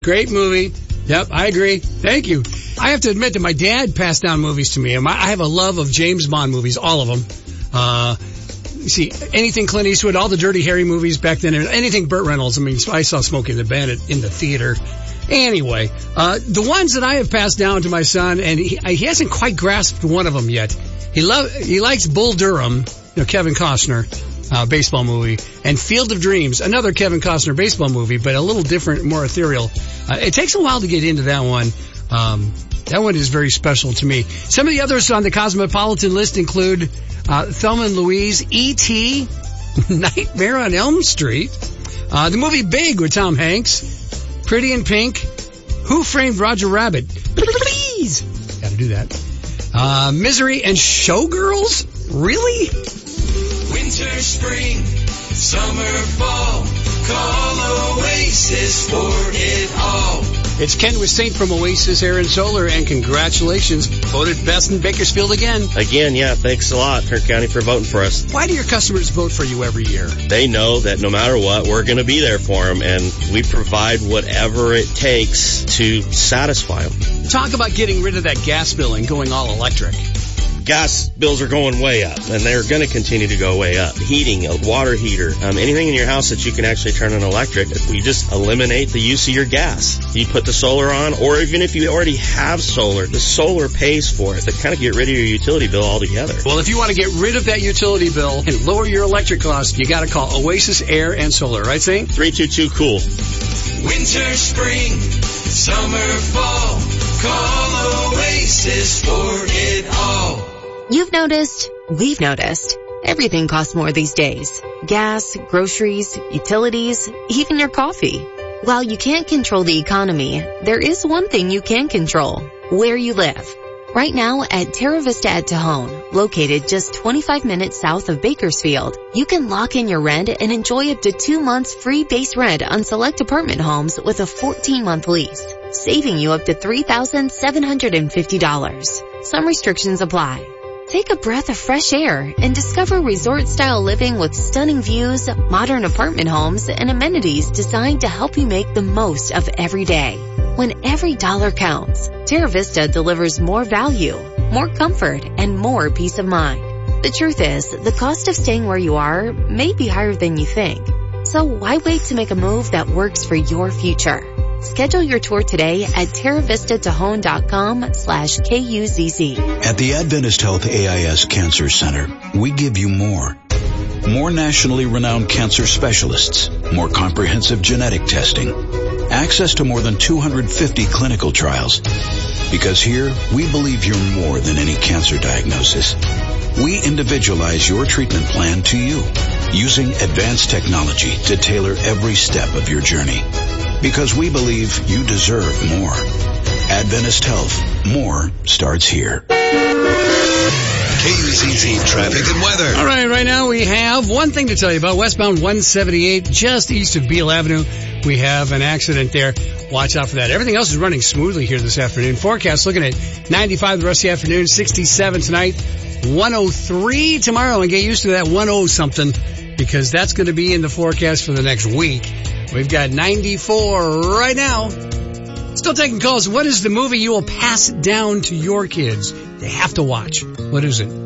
Great movie. Yep, I agree. Thank you. I have to admit that my dad passed down movies to me. I have a love of James Bond movies, all of them. See, anything Clint Eastwood, all the Dirty Harry movies back then, anything Burt Reynolds. I mean, I saw Smokey and the Bandit in the theater. Anyway, the ones that I have passed down to my son, and he hasn't quite grasped one of them yet. He likes Bull Durham, Kevin Costner, baseball movie, and Field of Dreams, another Kevin Costner baseball movie, but a little different, more ethereal. It takes a while to get into that one. That one is very special to me. Some of the others on the Cosmopolitan list include Thelma and Louise, E.T., Nightmare on Elm Street, the movie Big with Tom Hanks, Pretty in Pink, Who Framed Roger Rabbit? Please! Gotta do that. Misery and Showgirls? Really? Winter, spring, summer, fall, call Oasis for it all. It's Ken with Saint from Oasis Air and Solar, and congratulations. Voted best in Bakersfield again. Again, yeah, thanks a lot, Turk County, for voting for us. Why do your customers vote for you every year? They know that no matter what, we're going to be there for them, and we provide whatever it takes to satisfy them. Talk about getting rid of that gas bill and going all electric. Gas bills are going way up, and they're going to continue to go way up. Heating, a water heater, anything in your house that you can actually turn on electric, we just eliminate the use of your gas. You put the solar on, or even if you already have solar, the solar pays for it. To kind of get rid of your utility bill altogether. Well, if you want to get rid of that utility bill and lower your electric costs, you got to call Oasis Air and Solar, right, Saint? 322-COOL. Winter, spring, summer, fall, call Oasis for it all. You've noticed, we've noticed, everything costs more these days. Gas, groceries, utilities, even your coffee. While you can't control the economy, there is one thing you can control: where you live. Right now at Terra Vista at Tejon, located just 25 minutes south of Bakersfield, you can lock in your rent and enjoy up to 2 months free base rent on select apartment homes with a 14-month lease, saving you up to $3,750. Some restrictions apply. Take a breath of fresh air and discover resort-style living with stunning views, modern apartment homes, and amenities designed to help you make the most of every day. When every dollar counts, Terra Vista delivers more value, more comfort, and more peace of mind. The truth is, the cost of staying where you are may be higher than you think. So why wait to make a move that works for your future? Schedule your tour today at terravistatejon.com/KUZZ. At the Adventist Health AIS Cancer Center, we give you more. More nationally renowned cancer specialists, more comprehensive genetic testing, access to more than 250 clinical trials. Because here, we believe you're more than any cancer diagnosis. We individualize your treatment plan to you, using advanced technology to tailor every step of your journey. Because we believe you deserve more. Adventist Health. More starts here. KUZZ traffic and weather. All right now we have one thing to tell you about. Westbound 178, just east of Beale Avenue. We have an accident there. Watch out for that. Everything else is running smoothly here this afternoon. Forecast looking at 95 the rest of the afternoon, 67 tonight, 103 tomorrow, and get used to that 10-something because that's going to be in the forecast for the next week. We've got 94 right now. Still taking calls. What is the movie you will pass down to your kids? They have to watch. What is it?